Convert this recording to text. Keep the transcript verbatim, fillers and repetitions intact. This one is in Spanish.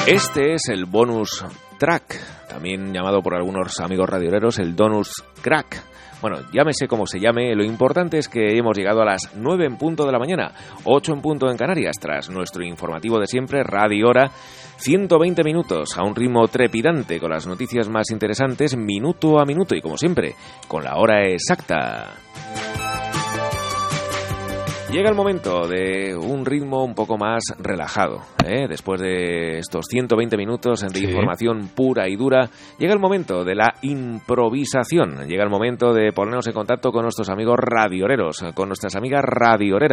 Este es el bonus track, también llamado por algunos amigos radioleros el donus crack. Bueno, llámese como se llame, lo importante es que hemos llegado a las nueve en punto de la mañana, ocho en punto en Canarias, tras nuestro informativo de siempre, Radio Hora, ciento veinte minutos a un ritmo trepidante con las noticias más interesantes, minuto a minuto y como siempre, con la hora exacta. Llega el momento de un ritmo un poco más relajado, ¿eh? Después de estos ciento veinte minutos de sí. información pura y dura, llega el momento de la improvisación, llega el momento de ponernos en contacto con nuestros amigos radioleros, con nuestras amigas radioleras.